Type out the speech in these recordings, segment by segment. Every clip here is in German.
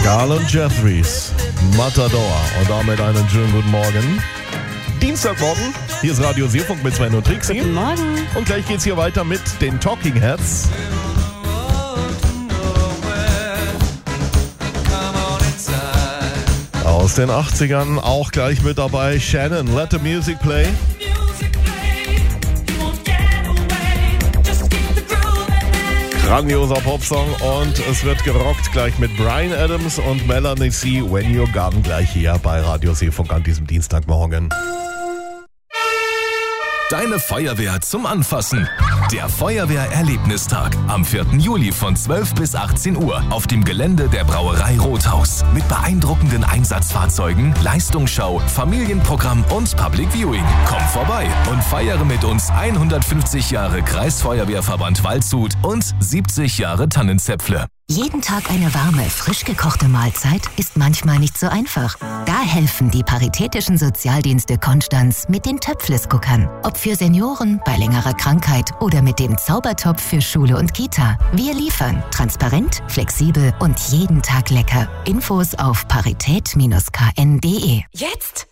Garland Jeffries, Matador. Und damit einen schönen guten Morgen. Dienstagmorgen, hier ist Radio Seefunk mit Sven und Trixie. Guten Morgen. Und gleich geht's hier weiter mit den Talking Heads. Aus den 80ern auch gleich mit dabei Shannon, Let the Music Play. Grandioser Popsong und es wird gerockt gleich mit Bryan Adams und Melanie C. When You're Gone gleich hier bei Radio Seefunk an diesem Dienstagmorgen. Deine Feuerwehr zum Anfassen. Der Feuerwehr-Erlebnistag am 4. Juli von 12 bis 18 Uhr auf dem Gelände der Brauerei Rothaus. Mit beeindruckenden Einsatzfahrzeugen, Leistungsschau, Familienprogramm und Public Viewing. Komm vorbei und feiere mit uns 150 Jahre Kreisfeuerwehrverband Waldshut und 70 Jahre Tannenzäpfle. Jeden Tag eine warme, frisch gekochte Mahlzeit ist manchmal nicht so einfach. Da helfen die Paritätischen Sozialdienste Konstanz mit den Töpfles-Cookern. Ob für Senioren, bei längerer Krankheit oder mit dem Zaubertopf für Schule und Kita. Wir liefern transparent, flexibel und jeden Tag lecker. Infos auf parität-kn.de. Jetzt?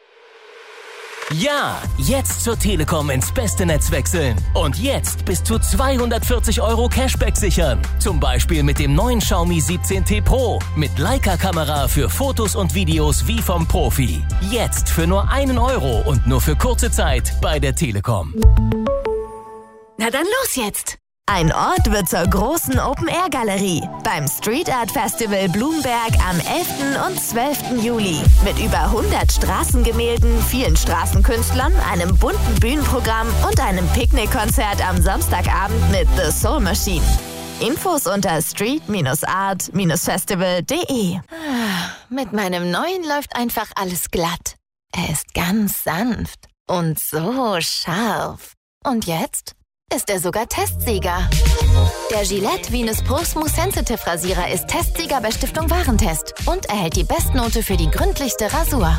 Ja, jetzt zur Telekom ins beste Netz wechseln. Und jetzt bis zu 240 € Cashback sichern. Zum Beispiel mit dem neuen Xiaomi 17T Pro. Mit Leica-Kamera für Fotos und Videos wie vom Profi. Jetzt für nur 1 € und nur für kurze Zeit bei der Telekom. Na dann los jetzt! Ein Ort wird zur großen Open-Air-Galerie beim Street Art Festival Blumberg am 11. und 12. Juli. Mit über 100 Straßengemälden, vielen Straßenkünstlern, einem bunten Bühnenprogramm und einem Picknickkonzert am Samstagabend mit The Soul Machine. Infos unter street-art-festival.de. Mit meinem neuen läuft einfach alles glatt. Er ist ganz sanft und so scharf. Und jetzt ist er sogar Testsieger. Der Gillette Venus Pro Smooth Sensitive Rasierer ist Testsieger bei Stiftung Warentest und erhält die Bestnote für die gründlichste Rasur.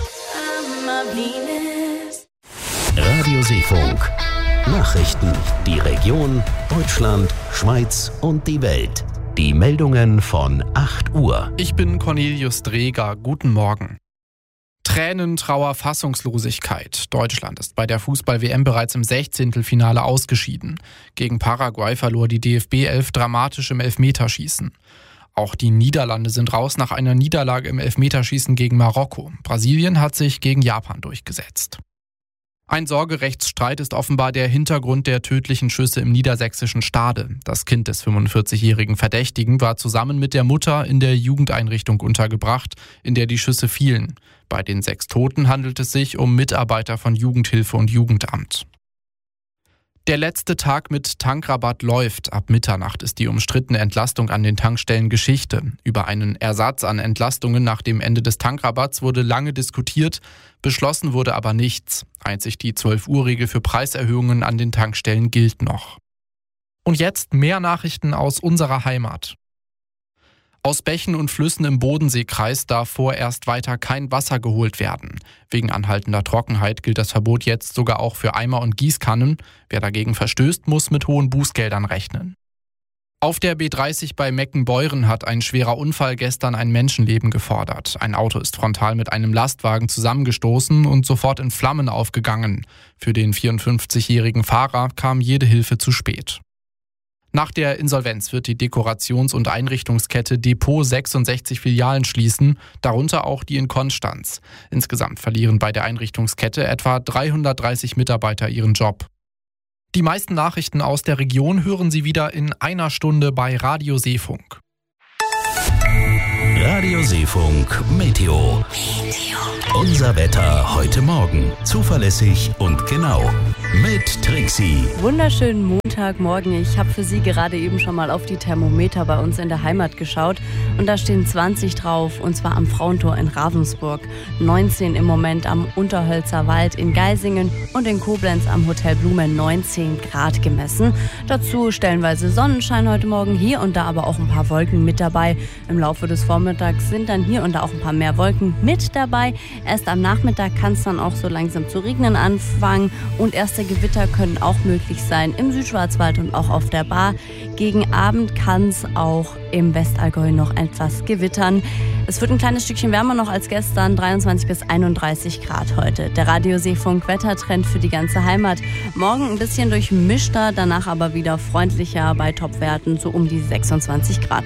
Radio Seefunk. Nachrichten. Die Region, Deutschland, Schweiz und die Welt. Die Meldungen von 8 Uhr. Ich bin Cornelius Dreger. Guten Morgen. Tränen, Trauer, Fassungslosigkeit. Deutschland ist bei der Fußball-WM bereits im 16. Ausgeschieden. Gegen Paraguay verlor die DFB 11 dramatisch im Elfmeterschießen. Auch die Niederlande sind raus nach einer Niederlage im Elfmeterschießen gegen Marokko. Brasilien hat sich gegen Japan durchgesetzt. Ein Sorgerechtsstreit ist offenbar der Hintergrund der tödlichen Schüsse im niedersächsischen Stade. Das Kind des 45-jährigen Verdächtigen war zusammen mit der Mutter in der Jugendeinrichtung untergebracht, in der die Schüsse fielen. Bei den 6 Toten handelt es sich um Mitarbeiter von Jugendhilfe und Jugendamt. Der letzte Tag mit Tankrabatt läuft. Ab Mitternacht ist die umstrittene Entlastung an den Tankstellen Geschichte. Über einen Ersatz an Entlastungen nach dem Ende des Tankrabatts wurde lange diskutiert, beschlossen wurde aber nichts. Einzig die 12-Uhr-Regel für Preiserhöhungen an den Tankstellen gilt noch. Und jetzt mehr Nachrichten aus unserer Heimat. Aus Bächen und Flüssen im Bodenseekreis darf vorerst weiter kein Wasser geholt werden. Wegen anhaltender Trockenheit gilt das Verbot jetzt sogar auch für Eimer und Gießkannen. Wer dagegen verstößt, muss mit hohen Bußgeldern rechnen. Auf der B30 bei Meckenbeuren hat ein schwerer Unfall gestern ein Menschenleben gefordert. Ein Auto ist frontal mit einem Lastwagen zusammengestoßen und sofort in Flammen aufgegangen. Für den 54-jährigen Fahrer kam jede Hilfe zu spät. Nach der Insolvenz wird die Dekorations- und Einrichtungskette Depot 66 Filialen schließen, darunter auch die in Konstanz. Insgesamt verlieren bei der Einrichtungskette etwa 330 Mitarbeiter ihren Job. Die meisten Nachrichten aus der Region hören Sie wieder in einer Stunde bei Radio Seefunk. Radio Seefunk Meteo. Unser Wetter heute Morgen. Zuverlässig und genau. Mit Trixie. Wunderschönen Montagmorgen. Ich habe für Sie gerade eben schon mal auf die Thermometer bei uns in der Heimat geschaut. Und da stehen 20 drauf, und zwar am Frauentor in Ravensburg. 19 im Moment am Unterhölzer Wald in Geisingen und in Koblenz am Hotel Blume 19 Grad gemessen. Dazu stellenweise Sonnenschein heute Morgen, hier und da aber auch ein paar Wolken mit dabei. Im Laufe des Vormittags sind dann hier und da auch ein paar mehr Wolken mit dabei. Erst am Nachmittag kann es dann auch so langsam zu regnen anfangen und erste Gewitter können auch möglich sein im Südschwarzwald und auch auf der Baar. Gegen Abend kann es auch im Westallgäu noch etwas gewittern. Es wird ein kleines Stückchen wärmer noch als gestern, 23 bis 31 Grad heute. Der Radiosee-Funk Wettertrend für die ganze Heimat. Morgen ein bisschen durchmischter, danach aber wieder freundlicher bei Topwerten, so um die 26 Grad.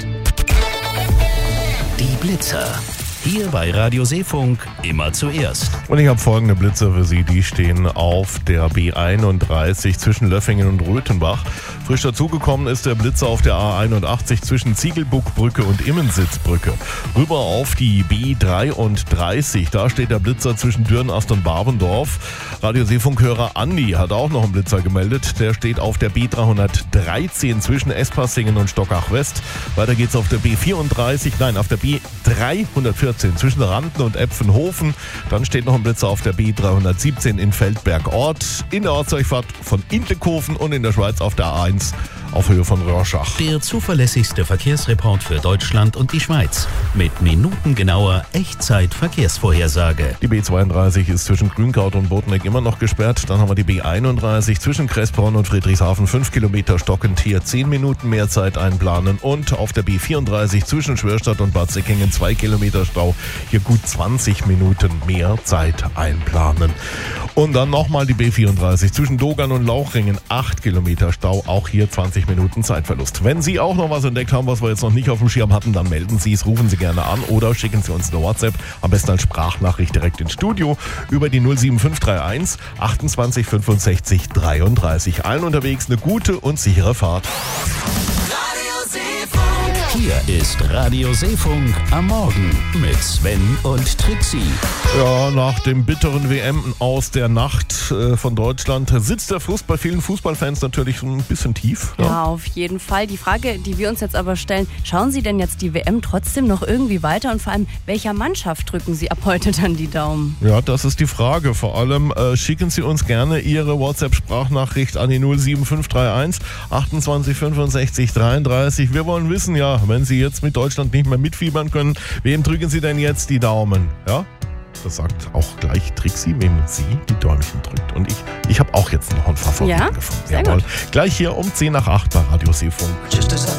Die Blitzer. Hier bei Radio Seefunk immer zuerst. Und ich habe folgende Blitzer für Sie, die stehen auf der B31 zwischen Löffingen und Röthenbach. Frisch dazugekommen ist der Blitzer auf der A81 zwischen Ziegelbuckbrücke und Immensitzbrücke. Rüber auf die B33, da steht der Blitzer zwischen Dürnast und Barbendorf. Radio Seefunkhörer Andi hat auch noch einen Blitzer gemeldet. Der steht auf der B313 zwischen Espassingen und Stockach West. Weiter geht's auf der auf der B314 zwischen Randen und Epfenhofen. Dann steht noch ein Blitzer auf der B317 in Feldberg-Ort, in der Ortsdurchfahrt von Intlekofen und in der Schweiz auf der A1 auf Höhe von Rorschach. Der zuverlässigste Verkehrsreport für Deutschland und die Schweiz. Mit minutengenauer Echtzeit-Verkehrsvorhersage. Die B32 ist zwischen Grünkraut und Boteneck immer noch gesperrt. Dann haben wir die B31 zwischen Kressbronn und Friedrichshafen 5 Kilometer stockend, hier 10 Minuten mehr Zeit einplanen. Und auf der B34 zwischen Schwörstadt und Bad Säckingen 2 Kilometer Stau, hier gut 20 Minuten mehr Zeit einplanen. Und dann nochmal die B34 zwischen Dogern und Lauchringen 8 Kilometer Stau, auch hier 20 Minuten Zeitverlust. Wenn Sie auch noch was entdeckt haben, was wir jetzt noch nicht auf dem Schirm hatten, dann melden Sie es, rufen Sie gerne an oder schicken Sie uns eine WhatsApp, am besten als Sprachnachricht direkt ins Studio über die 07531 28 65 33. Allen unterwegs eine gute und sichere Fahrt. Hier ist Radio Seefunk am Morgen mit Sven und Trixie. Ja, nach dem bitteren WM aus der Nacht von Deutschland sitzt der Frust bei vielen Fußballfans natürlich ein bisschen tief. Ja, auf jeden Fall. Die Frage, die wir uns jetzt aber stellen, schauen Sie denn jetzt die WM trotzdem noch irgendwie weiter und vor allem, welcher Mannschaft drücken Sie ab heute dann die Daumen? Ja, das ist die Frage. Vor allem schicken Sie uns gerne Ihre WhatsApp-Sprachnachricht an die 07531 28 65 33. Wir wollen wissen, ja, wenn Sie jetzt mit Deutschland nicht mehr mitfiebern können, wem drücken Sie denn jetzt die Daumen? Ja? Das sagt auch gleich Trixie, wem sie die Däumchen drückt. Und ich habe auch jetzt noch einen Favoriten gefunden. Sehr gut. Gleich hier um 10 nach 8 bei Radio Seefunk.